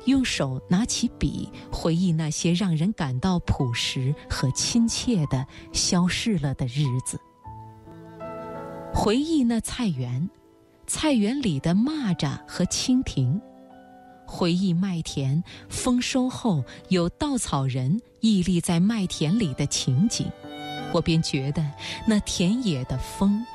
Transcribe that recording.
用手拿起笔，回忆那些让人感到朴实和亲切的消逝了的日子。回忆那菜园，菜园里的蚂蚱和蜻蜓，回忆麦田丰收后有稻草人屹立在麦田里的情景，我便觉得那田野的风